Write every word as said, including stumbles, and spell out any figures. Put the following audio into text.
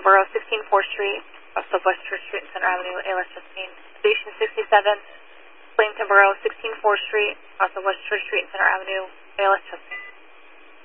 Blaington Borough, sixteen fourth Street, off of West Church Street and Center Avenue, A L S testing. Station sixty-seven, Blaington Borough, sixteen fourth Street, off of West Church Street and Center Avenue, A L S testing.